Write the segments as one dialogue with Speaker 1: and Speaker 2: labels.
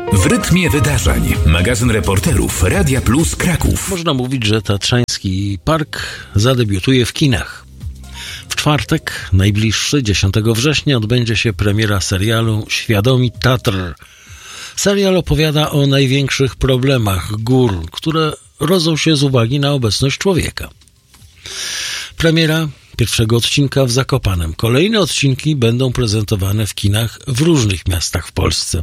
Speaker 1: W rytmie wydarzeń. Magazyn reporterów Radia Plus Kraków.
Speaker 2: Można mówić, że Tatrzański Park zadebiutuje w kinach. W czwartek, najbliższy, 10 września, odbędzie się premiera serialu Świadomi Tatr. Serial opowiada o największych problemach gór, które rodzą się z uwagi na obecność człowieka. Premiera pierwszego odcinka w Zakopanem. Kolejne odcinki będą prezentowane w kinach w różnych miastach w Polsce.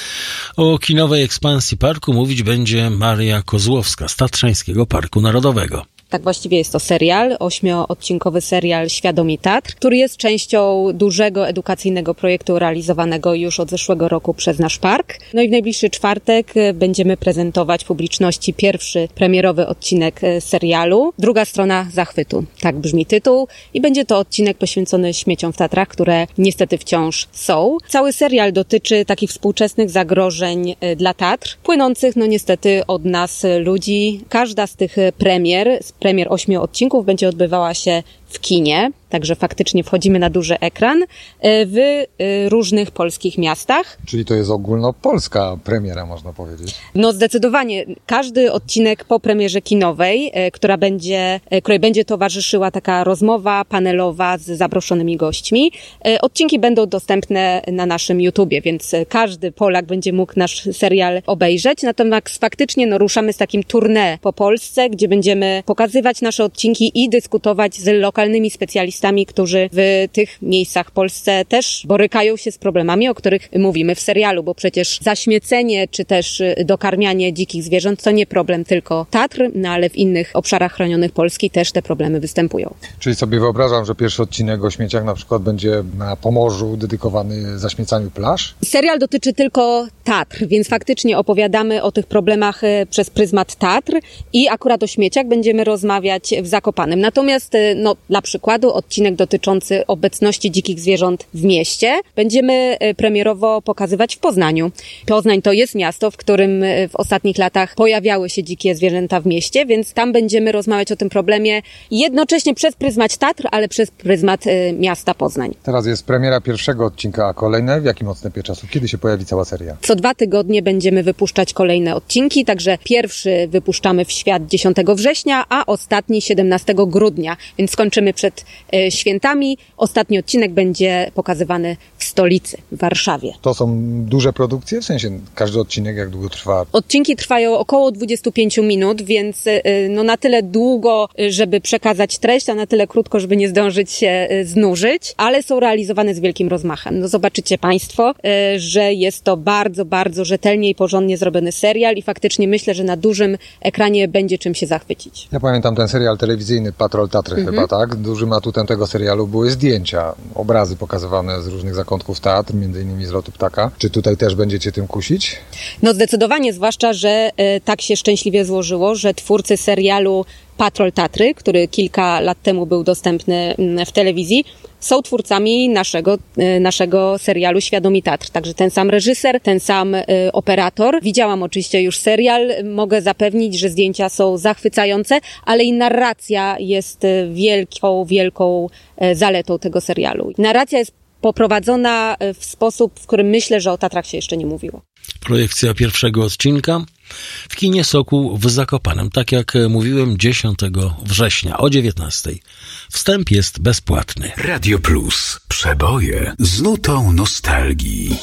Speaker 2: O kinowej ekspansji parku mówić będzie Maria Kozłowska z Tatrzańskiego Parku Narodowego.
Speaker 3: Tak, właściwie jest to serial, 8-odcinkowy serial Świadomi Tatr, który jest częścią dużego edukacyjnego projektu realizowanego już od zeszłego roku przez nasz park. No i w najbliższy czwartek będziemy prezentować publiczności pierwszy premierowy odcinek serialu, druga strona zachwytu. Tak brzmi tytuł i będzie to odcinek poświęcony śmieciom w Tatrach, które niestety wciąż są. Cały serial dotyczy takich współczesnych zagrożeń dla Tatr, płynących niestety od nas ludzi. Każda z tych premier 8 odcinków będzie odbywała się w kinie, także faktycznie wchodzimy na duży ekran w różnych polskich miastach.
Speaker 4: Czyli to jest ogólnopolska premiera, można powiedzieć.
Speaker 3: No zdecydowanie. Każdy odcinek po premierze kinowej, której będzie towarzyszyła taka rozmowa panelowa z zaproszonymi gośćmi. Odcinki będą dostępne na naszym YouTubie, więc każdy Polak będzie mógł nasz serial obejrzeć. Natomiast faktycznie ruszamy z takim tournée po Polsce, gdzie będziemy pokazywać nasze odcinki i dyskutować z lokalnymi specjalistami, którzy w tych miejscach w Polsce też borykają się z problemami, o których mówimy w serialu, bo przecież zaśmiecenie czy też dokarmianie dzikich zwierząt to nie problem tylko Tatr, ale w innych obszarach chronionych Polski też te problemy występują.
Speaker 4: Czyli sobie wyobrażam, że pierwszy odcinek o śmieciach na przykład będzie na Pomorzu dedykowany zaśmiecaniu plaż?
Speaker 3: Serial dotyczy tylko Tatr, więc faktycznie opowiadamy o tych problemach przez pryzmat Tatr i akurat o śmieciach będziemy rozmawiać w Zakopanem. Natomiast dla przykładu odcinek dotyczący obecności dzikich zwierząt w mieście będziemy premierowo pokazywać w Poznaniu. Poznań to jest miasto, w którym w ostatnich latach pojawiały się dzikie zwierzęta w mieście, więc tam będziemy rozmawiać o tym problemie jednocześnie przez pryzmat Tatr, ale przez pryzmat miasta Poznań.
Speaker 4: Teraz jest premiera pierwszego odcinka, a kolejne w jakim odstępie czasu? Kiedy się pojawi cała seria?
Speaker 3: Co 2 tygodnie będziemy wypuszczać kolejne odcinki, także pierwszy wypuszczamy w świat 10 września, a ostatni 17 grudnia, więc skończymy przed świętami. Ostatni odcinek będzie pokazywany w stolicy, w Warszawie.
Speaker 4: To są duże produkcje? W sensie każdy odcinek jak długo trwa?
Speaker 3: Odcinki trwają około 25 minut, więc na tyle długo, żeby przekazać treść, a na tyle krótko, żeby nie zdążyć się znużyć, ale są realizowane z wielkim rozmachem. Zobaczycie Państwo, że jest to bardzo, bardzo rzetelnie i porządnie zrobiony serial i faktycznie myślę, że na dużym ekranie będzie czym się zachwycić.
Speaker 4: Ja pamiętam ten serial telewizyjny Patrol Tatry chyba, tak? Dużym atutem tego serialu były zdjęcia, obrazy pokazywane z różnych zakątków Tatr, między innymi z lotu ptaka. Czy tutaj też będziecie tym kusić?
Speaker 3: No zdecydowanie, zwłaszcza, że tak się szczęśliwie złożyło, że twórcy serialu Patrol Tatry, który kilka lat temu był dostępny w telewizji, są twórcami naszego serialu Świadomi Tatr. Także ten sam reżyser, ten sam operator. Widziałam oczywiście już serial. Mogę zapewnić, że zdjęcia są zachwycające, ale i narracja jest wielką zaletą tego serialu. Narracja jest poprowadzona w sposób, w którym myślę, że o Tatrach się jeszcze nie mówiło.
Speaker 2: Projekcja pierwszego odcinka w kinie Sokół w Zakopanem. Tak jak mówiłem, 10 września o 19:00. Wstęp jest bezpłatny.
Speaker 1: Radio Plus. Przeboje z nutą nostalgii.